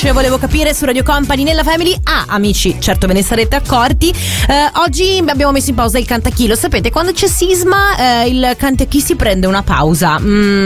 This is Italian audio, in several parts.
Flash, volevo capire su Radio Company nella Family. Amici, certo ve ne sarete accorti. Oggi abbiamo messo in pausa il cantachì. Lo sapete, quando c'è sisma il cantachì si prende una pausa.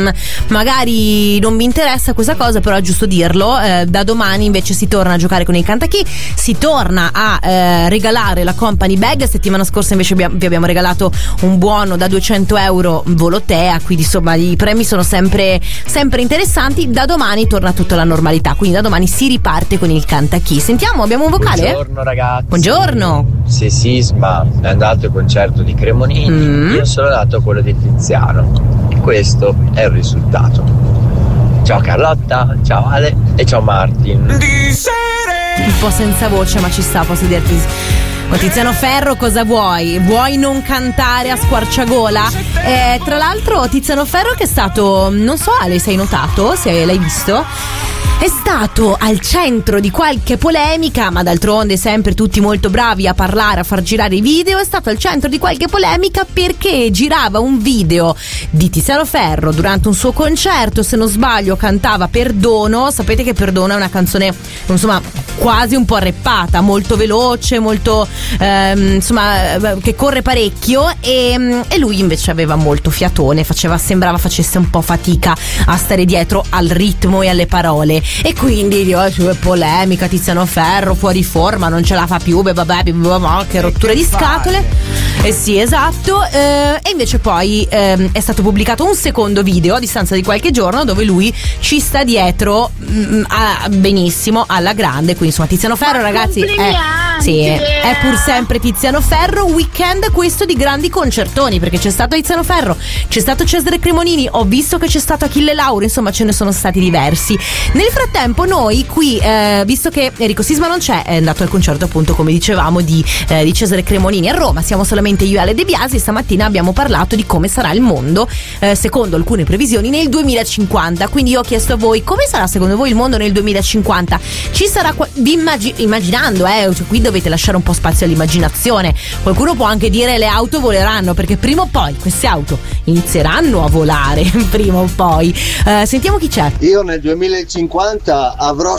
Magari non vi interessa questa cosa, però è giusto dirlo. Da domani invece si torna a giocare con il cantachì, si torna a regalare la Company Bag. Settimana scorsa invece vi abbiamo regalato un buono da 200 euro Volotea, quindi insomma i premi sono sempre interessanti. Da domani torna tutta la normalità, quindi da domani si riparte con il cantachì. Sentiamo, abbiamo un vocale? Buongiorno ragazzi. Buongiorno. Se Sisma è andato al concerto di Cremonini, io sono andato a quello di Tiziano. Questo è il risultato. Ciao Carlotta, ciao Ale e ciao Martin. Un po' senza voce, ma ci sta, posso dirti. Ma Tiziano Ferro, cosa vuoi? Vuoi non cantare a squarciagola? Tra l'altro Tiziano Ferro che è stato, non so Ale, se hai notato, se l'hai visto, è stato al centro di qualche polemica, ma d'altronde sempre tutti molto bravi a parlare, a far girare i video. È stato al centro di qualche polemica perché girava un video di Tiziano Ferro durante un suo concerto, se non sbaglio cantava Perdono. Sapete che Perdono è una canzone insomma quasi un po' rappata, molto veloce, molto insomma che corre parecchio, e lui invece aveva molto fiatone, sembrava facesse un po' fatica a stare dietro al ritmo e alle parole, e quindi polemica, Tiziano Ferro fuori forma, non ce la fa più, che rottura di scatole. Sì, esatto. E invece poi è stato pubblicato un secondo video a distanza di qualche giorno dove lui ci sta dietro benissimo, alla grande. Quindi insomma Tiziano Ferro, ragazzi, è pur sempre Tiziano Ferro. Weekend questo di grandi concertoni, perché c'è stato Tiziano Ferro, c'è stato Cesare Cremonini, ho visto che c'è stato Achille Lauro, insomma ce ne sono stati diversi. Nel frattempo noi qui, visto che Enrico Sisma non c'è, è andato al concerto appunto, come dicevamo, di Cesare Cremonini a Roma. Siamo solamente io e Ale De Biasi. Stamattina abbiamo parlato di come sarà il mondo secondo alcune previsioni nel 2050. Quindi io ho chiesto a voi come sarà secondo voi il mondo nel 2050. Ci sarà immaginando, cioè qui dovete lasciare un po' spazio all'immaginazione. Qualcuno può anche dire le auto voleranno, perché prima o poi queste auto inizieranno a volare prima o poi. Sentiamo chi c'è. Io nel 2050 avrò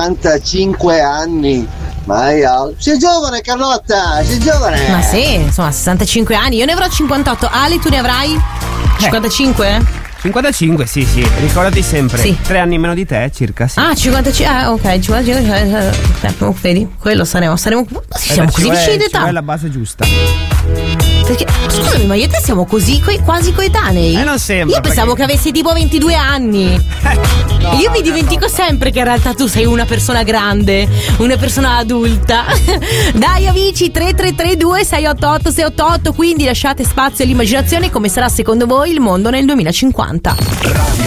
65 anni. Sei giovane Carlotta, sei giovane. Ma sì, insomma 65 anni. Io ne avrò 58. Ale, tu ne avrai 55? 55, sì, ricordati sempre. Sì. 3 anni meno di te circa, sì. 55, ok, 55, vedi, quello saremo siamo così vicini d'età. È la base giusta. Perché, scusami, ma io e te siamo così quasi coetanei? Non sembra. Io pensavo che avessi tipo 22 anni. Io mi dimentico sempre che in realtà tu sei una persona grande, una persona adulta. Dai amici, 3332 688 688, quindi lasciate spazio all'immaginazione. Come sarà secondo voi il mondo nel 2050?